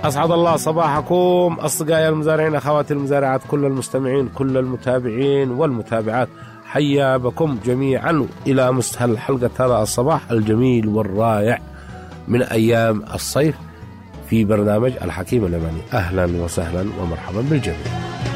أسعد الله صباحكم أصدقائي المزارعين، أخواتي المزارعات، كل المستمعين، كل المتابعين والمتابعات، حيا بكم جميعا إلى مستهل حلقة هذا الصباح الجميل والرائع من أيام الصيف في برنامج الحكيم اليماني. أهلا وسهلا ومرحبا بالجميع.